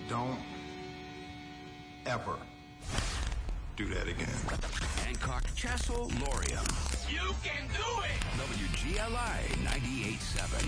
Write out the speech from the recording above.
Don't ever do that again. Hancock Castle Lorium. You can do it! WGLI 98.7.